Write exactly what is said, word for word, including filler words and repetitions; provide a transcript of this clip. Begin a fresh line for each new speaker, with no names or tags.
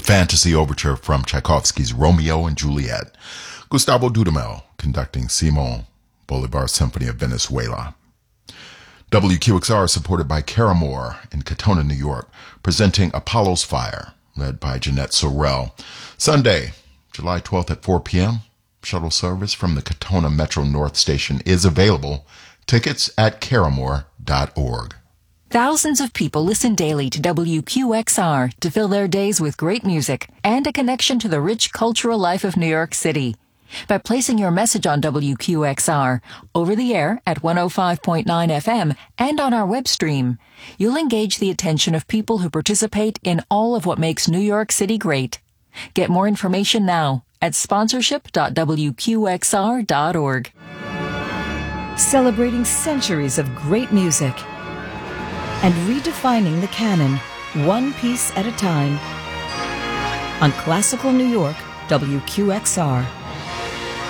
fantasy overture from Tchaikovsky's Romeo and Juliet. Gustavo Dudamel conducting Simon Bolivar's Symphony of Venezuela. W Q X R is supported by Caramore in Katona, New York, presenting Apollo's Fire, led by Jeanette Sorrell. Sunday, July twelfth at four p.m., shuttle service from the Katona Metro North Station is available. Tickets at caramore dot org.
Thousands of people listen daily to W Q X R to fill their days with great music and a connection to the rich cultural life of New York City. By placing your message on W Q X R, over the air at one oh five point nine F M and on our web stream, you'll engage the attention of people who participate in all of what makes New York City great. Get more information now at sponsorship dot w q x r dot org. Celebrating centuries of great music and redefining the canon, one piece at a time. On Classical New York, W Q X R.